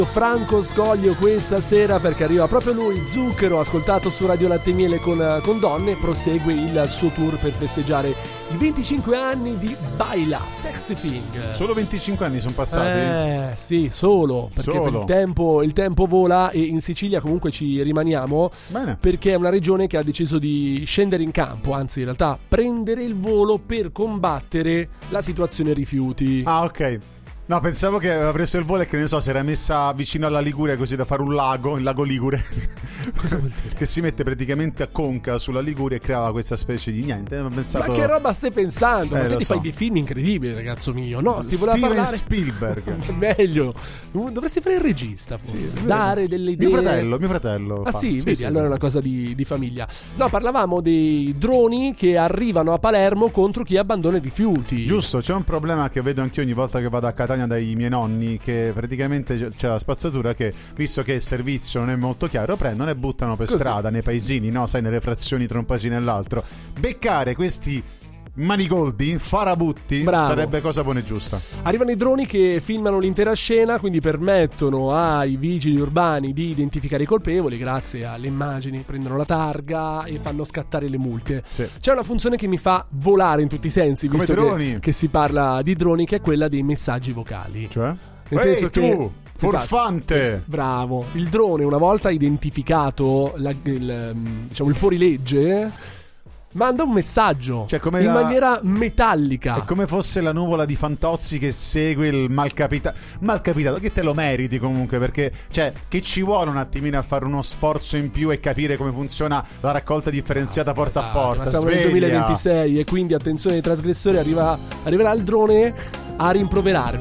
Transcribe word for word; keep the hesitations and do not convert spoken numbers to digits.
Franco Scoglio questa sera, perché arriva proprio lui, Zucchero, ascoltato su Radio Latte e Miele con, con Donne. Prosegue il suo tour per festeggiare i venticinque anni di Baila Sexy Thing. Solo venticinque anni sono passati? Eh sì, solo perché solo. Per il, tempo, il tempo vola, e in Sicilia comunque ci rimaniamo. Bene. Perché è una regione che ha deciso di scendere in campo, anzi in realtà prendere il volo per combattere la situazione rifiuti. Ah, ok. No, pensavo che aveva preso il volo e che ne so, si era messa vicino alla Liguria così da fare un lago, il lago Ligure. Cosa vuol dire? Che si mette praticamente a conca sulla Liguria e creava questa specie di niente. Pensato... Ma che roba stai pensando? Eh, Ma te ti so. fai dei film incredibili, ragazzo mio. No, si Steven voleva parlare... Spielberg. Meglio. Dovresti fare il regista, forse. Sì, dare delle idee. Mio fratello, mio fratello. Ah fa. sì, sì, vedi, sì, allora è una cosa di, di famiglia. No, parlavamo dei droni che arrivano a Palermo contro chi abbandona i rifiuti. Giusto, c'è un problema che vedo anch'io ogni volta che vado a Catania dai miei nonni, che praticamente c'è la spazzatura che, visto che il servizio non è molto chiaro, prendono e buttano per Così. strada, nei paesini, no? Sai, nelle frazioni tra un paesino e l'altro. Beccare questi manigoldi, farabutti, Bravo. sarebbe cosa buona e giusta. Arrivano i droni che filmano l'intera scena, quindi permettono ai vigili urbani di identificare i colpevoli grazie alle immagini, prendono la targa e fanno scattare le multe. Sì. C'è una funzione che mi fa volare in tutti i sensi, Come visto droni. che, che si parla di droni, che è quella dei messaggi vocali. Cioè? Nel Ehi, senso tu, che furfante! Esatto. Bravo. Il drone, una volta identificato la, il, diciamo il fuorilegge, manda un messaggio, cioè, come in la... maniera metallica. È come fosse la nuvola di Fantozzi che segue il malcapitato. Malcapitato, che te lo meriti comunque, perché cioè che ci vuole un attimino a fare uno sforzo in più e capire come funziona la raccolta differenziata porta Esatto, a porta. ma siamo Sveglia. nel duemilaventisei e quindi attenzione ai trasgressori, arriva, arriverà il drone a rimproverarvi.